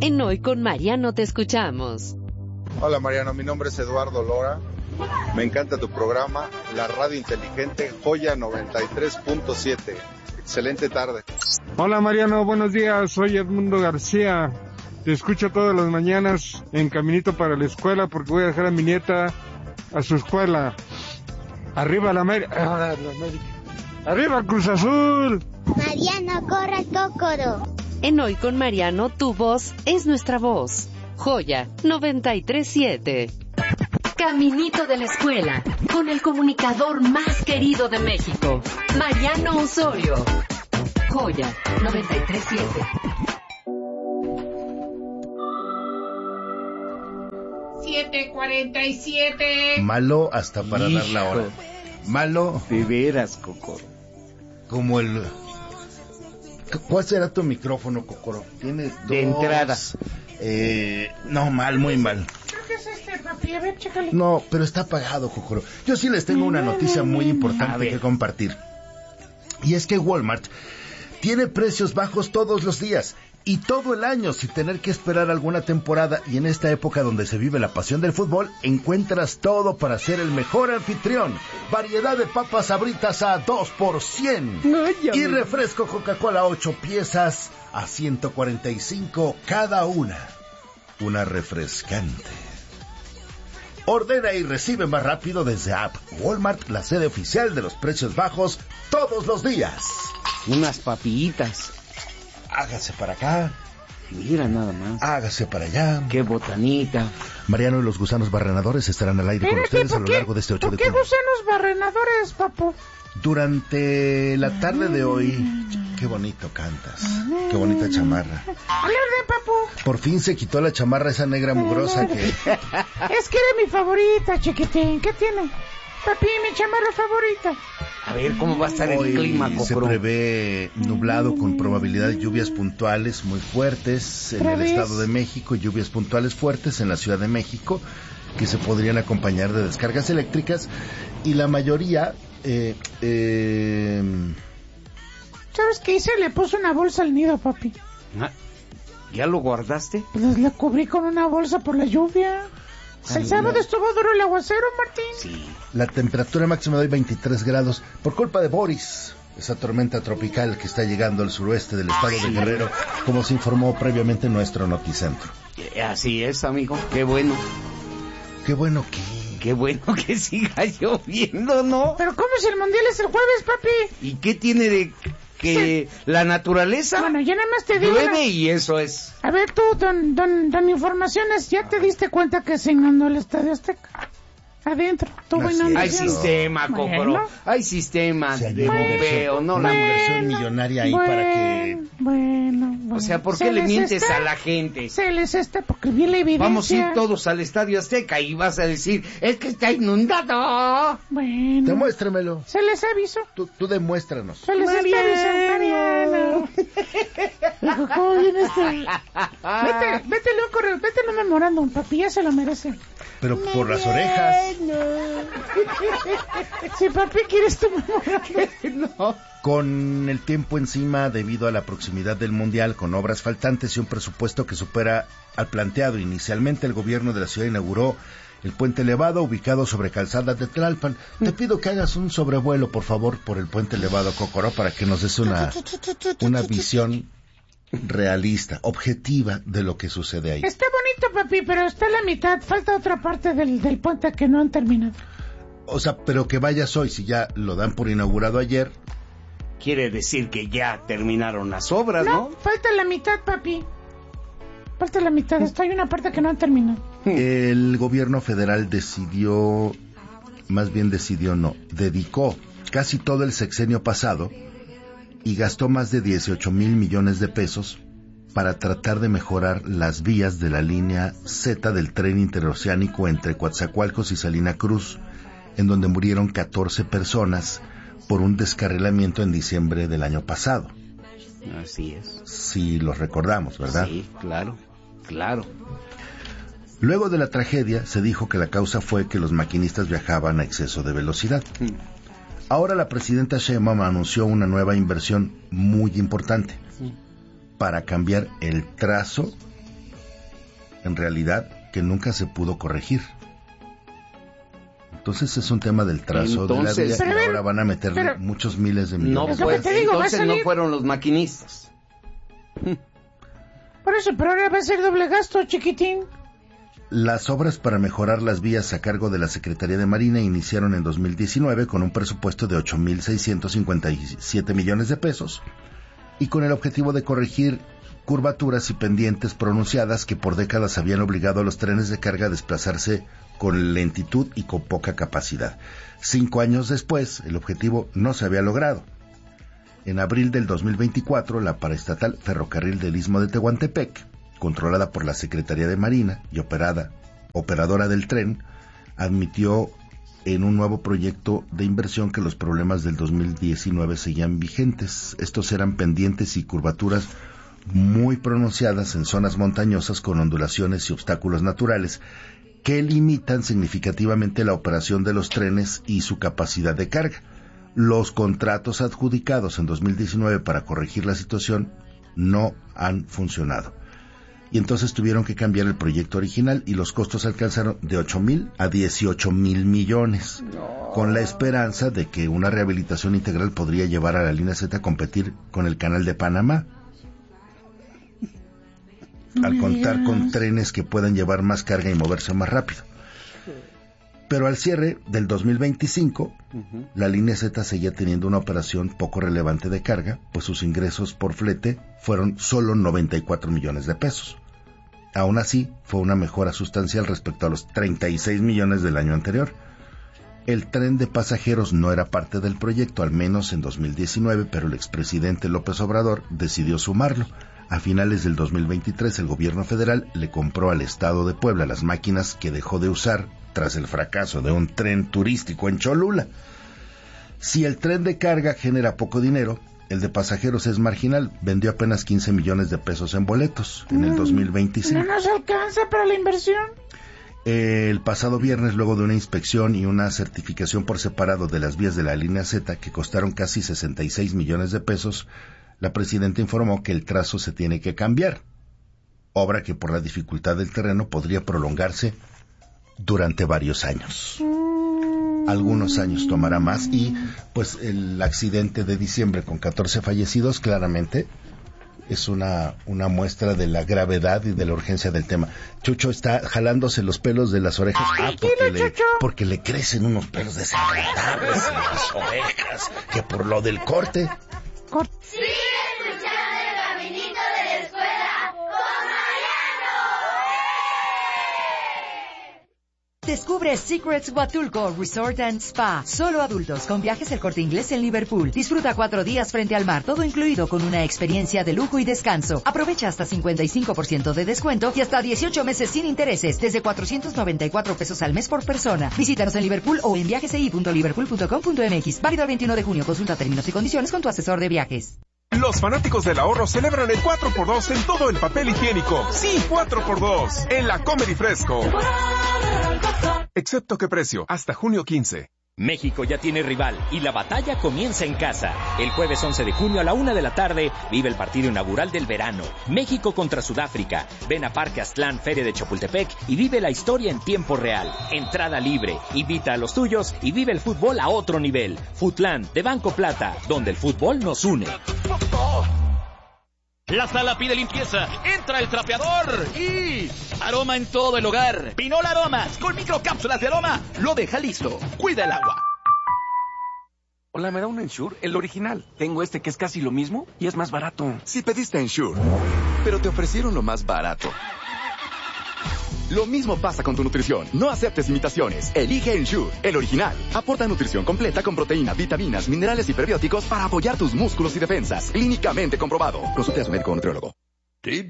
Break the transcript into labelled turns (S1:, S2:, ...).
S1: En Hoy con Mariano te escuchamos.
S2: Hola Mariano, mi nombre es Eduardo Lora. Me encanta tu programa, la radio inteligente Joya 93.7. Excelente tarde.
S3: Hola Mariano, buenos días, soy Edmundo García. Te escucho todas las mañanas en caminito para la escuela porque voy a dejar a mi nieta a su escuela. Arriba la América. Arriba Cruz Azul.
S4: Mariano, corre Cócoro.
S1: En Hoy con Mariano, tu voz es nuestra voz. Joya 93.7. Caminito de la escuela, con el comunicador más querido de México, Mariano Osorio. Joya 93.7.
S5: $7:47.
S6: Malo hasta para dar la hora. Malo.
S7: De veras, Cocoro.
S6: Como el... ¿Cuál será tu micrófono, Cocoro? Tiene dos...
S7: De entrada.
S6: No, mal, muy mal.
S5: Creo que es papi. A ver, chécale.
S6: No, pero está apagado, Cocoro. Yo sí les tengo una noticia muy importante que compartir. Y es que Walmart tiene precios bajos todos los días y todo el año sin tener que esperar alguna temporada. Y en esta época donde se vive la pasión del fútbol, encuentras todo para ser el mejor anfitrión. Variedad de papas Sabritas a 2 por 100. Y refresco Coca-Cola 8 piezas a 145 cada una. Una refrescante. Ordena y recibe más rápido desde app. Walmart, la sede oficial de los precios bajos todos los días.
S7: Unas papillitas.
S6: Hágase para acá.
S7: Mira nada más.
S6: Hágase para allá.
S7: Qué botanita.
S6: Mariano y los gusanos barrenadores estarán al aire con ustedes a lo largo de este 8 de
S5: octubre. ¿Por qué gusanos barrenadores, papu?
S6: Durante la tarde de hoy... Qué bonito cantas. Qué bonita chamarra.
S5: Alerta, papu.
S6: Por fin se quitó la chamarra esa negra mugrosa que...
S5: Es que era mi favorita, chiquitín. ¿Qué tiene? Papi, mi chamarra favorita.
S7: A ver cómo va a estar el clima, Cocoro.
S6: Se prevé nublado con probabilidad de lluvias puntuales muy fuertes en el Estado de México, lluvias puntuales fuertes en la Ciudad de México, que se podrían acompañar de descargas eléctricas, y la mayoría...
S5: ¿Sabes qué hice? Le puse una bolsa al nido, papi.
S7: ¿Ya lo guardaste?
S5: Pues la cubrí con una bolsa por la lluvia. El sábado estuvo duro el aguacero, Martín.
S7: Sí.
S6: La temperatura máxima de hoy 23 grados por culpa de Boris, esa tormenta tropical que está llegando al suroeste del estado de Guerrero, como se informó previamente en nuestro Noticentro.
S7: Así es, amigo. Qué bueno.
S6: Qué bueno que...
S7: Qué bueno que siga lloviendo, ¿no?
S5: Pero ¿cómo si el mundial es el jueves, papi?
S7: ¿Y qué tiene de que la naturaleza?
S5: Bueno, ya nada más te digo...
S7: Llueve y eso es.
S5: A ver tú, don Informaciones, ¿ya te diste cuenta que se inundó el Estadio Azteca? Adentro, tuvo inundación.
S7: Hay sistema, Cocoro. Hay sistemas de bombeo, no
S6: una inversión millonaria ahí para que...
S5: Bueno.
S7: O sea, ¿por qué le mientes a la gente?
S5: Se les está, porque vi la evidencia.
S7: Vamos a ir todos al Estadio Azteca y vas a decir, es que está inundado.
S5: Bueno.
S6: Demuéstramelo.
S5: Se les avisó.
S6: Tú demuéstranos.
S5: Se les está avisando. Mariano. ¿Cómo viene este? Vete, loco, vete un memorándum, papi, ya se lo merece.
S6: Pero por las orejas.
S5: Si papi quieres tu memorándum.
S7: No.
S6: Con el tiempo encima, debido a la proximidad del Mundial, con obras faltantes y un presupuesto que supera al planteado inicialmente, el gobierno de la ciudad inauguró el puente elevado ubicado sobre Calzada de Tlalpan. Te pido que hagas un sobrevuelo, por favor, por el puente elevado, Cocoro, para que nos des una visión realista, objetiva de lo que sucede ahí.
S5: Está bonito, papi, pero está a la mitad. Falta otra parte del puente que no han terminado.
S6: O sea, pero que vayas hoy, si ya lo dan por inaugurado ayer.
S7: Quiere decir que ya terminaron las obras, ¿no?
S5: Falta la mitad, papi. Falta la mitad. Hay una parte que no han terminado.
S6: El gobierno federal dedicó casi todo el sexenio pasado y gastó más de 18,000 millones de pesos para tratar de mejorar las vías de la línea Z del tren interoceánico entre Coatzacoalcos y Salina Cruz, en donde murieron 14 personas por un descarrilamiento en diciembre del año pasado.
S7: Así es.
S6: Sí, los recordamos, ¿verdad?
S7: Sí, claro.
S6: Luego de la tragedia, se dijo que la causa fue que los maquinistas viajaban a exceso de velocidad. Ahora la presidenta Sheinbaum anunció una nueva inversión muy importante para cambiar el trazo en realidad, que nunca se pudo corregir. Entonces es un tema del trazo de la vía y ahora van a meterle muchos miles de millones.
S7: No, pues, entonces no fueron los maquinistas.
S5: Por eso, pero ahora va a ser doble gasto, chiquitín.
S6: Las obras para mejorar las vías a cargo de la Secretaría de Marina iniciaron en 2019 con un presupuesto de 8,657 millones de pesos y con el objetivo de corregir curvaturas y pendientes pronunciadas que por décadas habían obligado a los trenes de carga a desplazarse con lentitud y con poca capacidad. 5 años después, el objetivo no se había logrado. En abril del 2024, la paraestatal Ferrocarril del Istmo de Tehuantepec, controlada por la Secretaría de Marina y operadora del tren, admitió en un nuevo proyecto de inversión que los problemas del 2019 seguían vigentes. Estos eran pendientes y curvaturas muy pronunciadas en zonas montañosas con ondulaciones y obstáculos naturales que limitan significativamente la operación de los trenes y su capacidad de carga. Los contratos adjudicados en 2019 para corregir la situación no han funcionado. Y entonces tuvieron que cambiar el proyecto original y los costos alcanzaron de 8,000 a 18,000 millones, con la esperanza de que una rehabilitación integral podría llevar a la línea Z a competir con el Canal de Panamá, al contar con trenes que puedan llevar más carga y moverse más rápido. Pero al cierre del 2025, la línea Z seguía teniendo una operación poco relevante de carga, pues sus ingresos por flete fueron solo 94 millones de pesos. Aún así, fue una mejora sustancial respecto a los 36 millones del año anterior. El tren de pasajeros no era parte del proyecto, al menos en 2019, pero el expresidente López Obrador decidió sumarlo. A finales del 2023, el gobierno federal le compró al Estado de Puebla las máquinas que dejó de usar tras el fracaso de un tren turístico en Cholula. Si el tren de carga genera poco dinero, el de pasajeros es marginal. Vendió apenas 15 millones de pesos en boletos en el 2025.
S5: No nos alcanza para la inversión.
S6: El pasado viernes, luego de una inspección y una certificación por separado de las vías de la línea Z, que costaron casi 66 millones de pesos, la presidenta informó que el trazo se tiene que cambiar, obra que por la dificultad del terreno podría prolongarse durante varios años. Algunos años tomará más y pues el accidente de diciembre con 14 fallecidos claramente es una muestra de la gravedad y de la urgencia del tema. Chucho está jalándose los pelos de las orejas. Porque le crecen unos pelos desagradables en las orejas, que por lo del corte.
S4: Sigue escuchando el caminito de la escuela con Mariano.
S8: Descubre Secrets Huatulco Resort and Spa. Solo adultos con viajes El Corte Inglés en Liverpool. Disfruta 4 días frente al mar, todo incluido con una experiencia de lujo y descanso. Aprovecha hasta 55% de descuento y hasta 18 meses sin intereses desde 494 pesos al mes por persona. Visítanos en Liverpool o en viajesi.liverpool.com.mx. Válido el 21 de junio. Consulta términos y condiciones con tu asesor de viajes.
S9: Los fanáticos del ahorro celebran el 4x2 en todo el papel higiénico. Sí, 4x2 en la Comer y Fresco. Excepto qué precio, hasta junio 15.
S10: México ya tiene rival y la batalla comienza en casa. El jueves 11 de junio a la 1 de la tarde vive el partido inaugural del verano. México contra Sudáfrica. Ven a Parque Aztlán, Feria de Chapultepec y vive la historia en tiempo real. Entrada libre. Invita a los tuyos y vive el fútbol a otro nivel. Futlan de Banco Plata, donde el fútbol nos une.
S11: La sala pide limpieza. Entra el trapeador y aroma en todo el hogar. Pinol Aromas con microcápsulas de aroma lo deja listo. Cuida el agua.
S12: Hola, ¿me da un Ensure? El original. Tengo este que es casi lo mismo y es más barato.
S13: Si pediste Ensure, pero te ofrecieron lo más barato. Lo mismo pasa con tu nutrición. No aceptes imitaciones. Elige Ensure, el original. Aporta nutrición completa con proteína, vitaminas, minerales y prebióticos para apoyar tus músculos y defensas. Clínicamente comprobado. Consulte a su médico o nutriólogo.